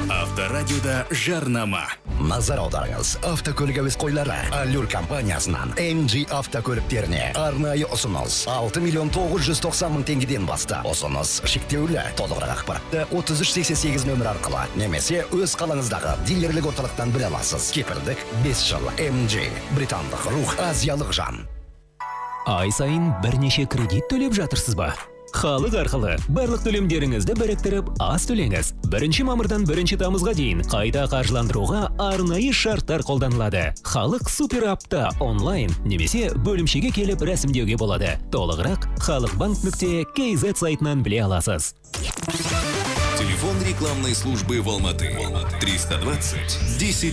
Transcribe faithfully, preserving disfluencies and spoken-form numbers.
Авторадиода жарнама. Назар аударыңыз, автокөлік әуесқойлары Allure компаниясынан эм джи автокөліктеріне арнайы ұсыныс алты миллион тоғыз жүз тоқсан мың теңгеден басты. Ұсыныс шектеулі. Толығырақ ақпаратты отыз үш сексен сегіз нөмір арқылы немесе өз қалаңыздағы дилерлік орталықтан біле аласыз. Кепілдік бес жыл. эм джи британдық рух, азиялық жан. Ай сайын бірнеше кредит төлеп жатырсыз ба? Халық арқылы барлық төлемдеріңізді біріктіріп аз төлеңіз. бірінші мамырдан бірінші тамызға дейін қайта қаржыландыруға арнайы шарттар қолданылады. Халық супер апта онлайн немесе бөлімшеге келіп рәсімдеуге болады. Толығырақ халықбанк нүкте кей зет сайтынан біле аласыз. Телефон рекламной службы в Алматы. триста двадцать десять